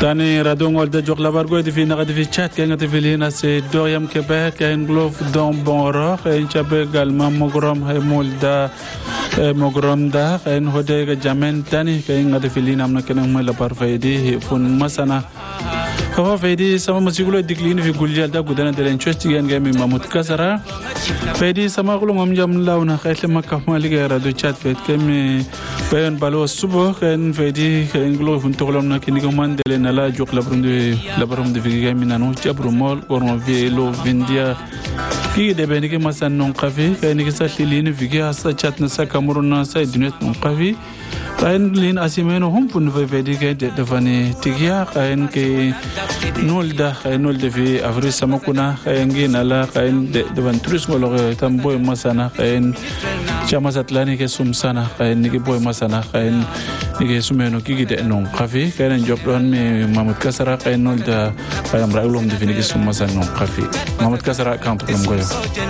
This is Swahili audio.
Tani radongol de jok labargo de fina de chat kenga de filina se doyam Québec en glof don bonro en chabe galma mogrom hay molda mogrom da en hodega jamen tani kenga de filina amna kenang mala parfaidi fun masana هو فيدي سما مسيقولوا ديكلين في كل دا قدنا دلين شوشتيان جامي مامود كسرة فيدي سما قولوا ممجم لاونا خيل ما كمالي غير دو chat فيد كم بين بالو الصبح كان فيدي كان قولوا فنتقولنا كني كمان دلين لا جوك لبرم دي في جامي نانو جبرو مول قرن في لو فينديا كي دبني كي مثلا نقفي كأني كساتلين في كي هسا chat نسا كامورونا سا دنيت نقفي kain lin asimeno humpun vedi ke defani tigia kain ke nolda kain nolde fi afri samakuna kain ginala kain devan turis ngolo tamboy masana kain chama satlani ke sumsana kain ni boy masana kain ni ke sumeno kigide non qafi kain jobdon me mamud kasara kain nolda kain raulum defini ke summasana non qafi mamud kasara kan tulum goyo